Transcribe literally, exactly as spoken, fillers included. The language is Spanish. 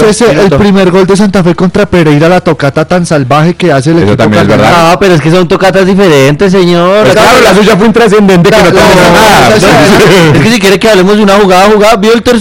ese, el primer gol de Santa Fe contra Pereira, la tocata tan salvaje que hace el Eso equipo también es verdad. cardenal. No, pero es que son tocatas diferentes, señor. Pues claro, la suya fue intrascendente que no, No, te no, nada. no, Es que si quiere que hablemos de una jugada, jugada, vio el tercer